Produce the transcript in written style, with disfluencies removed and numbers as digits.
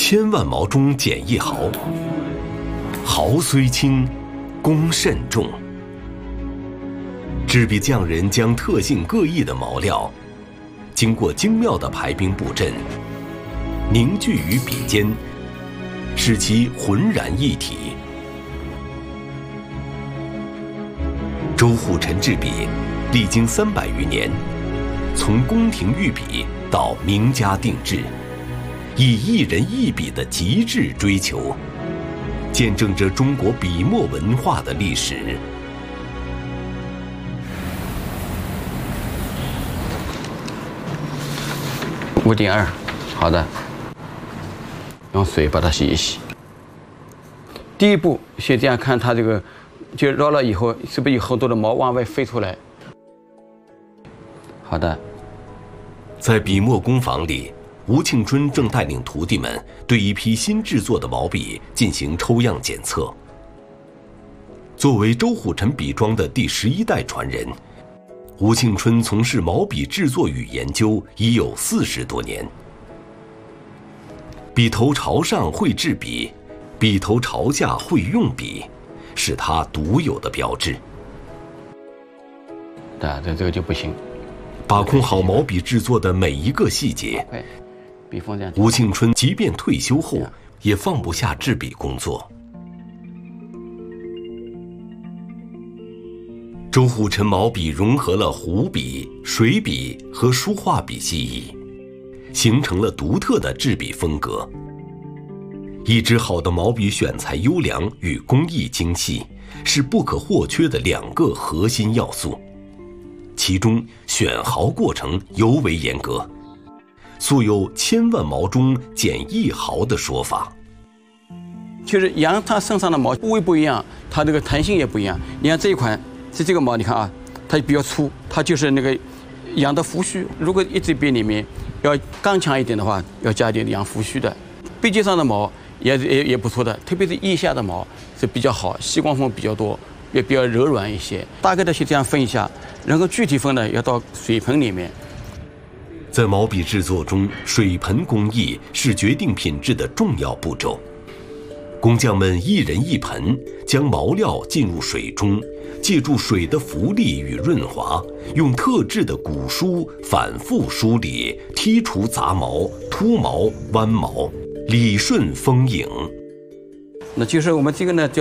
千万毛中剪一毫，毫虽轻，功甚重。制笔匠人将特性各异的毛料，经过精妙的排兵布阵，凝聚于笔尖，使其浑然一体。周护臣制笔历经300余年，从宫廷御笔到名家定制，以一人一笔的极致追求，见证着中国笔墨文化的历史。 5.2，好的，用水把它洗一洗。第一步，先这样看它这个，就绕了以后，是不是有很多的毛往外飞出来？好的。 在笔墨工坊里，吴庆春正带领徒弟们对一批新制作的毛笔进行抽样检测。作为周护臣笔庄的第11代传人，吴庆春从事毛笔制作与研究已有40多年。笔头朝上会制笔，笔头朝下会用笔，是他独有的标志。 这个就不行。 把控好毛笔制作的每一个细节，吴庆春即便退休后也放不下制笔工作。周护臣毛笔融合了湖笔、水笔和书画笔技艺，形成了独特的制笔风格。一支好的毛笔选材优良与工艺精细是不可或缺的2个核心要素，其中选毫过程尤为严格，素有千万毛中剪1毫的说法。 就是羊它身上的毛部位不一样，它这个弹性也不一样。你看这一款是这个毛，你看啊，它比较粗，它就是那个羊的胡须。如果一支笔里面要刚强一点的话，要加一点羊胡须的。背脊上的毛也不错的，特别是腋下的毛是比较好，细光缝比较多，也比较柔软一些。大概的先这样分一下，然后具体分呢要到水盆里面。 在毛笔制作中，水盆工艺是决定品质的重要步骤。工匠们一人一盆，将毛料浸入水中，借助水的浮力与润滑，用特制的鼓梳反复梳理，剔除杂毛、秃毛、弯毛，理顺丰盈。 那就是我们这个呢叫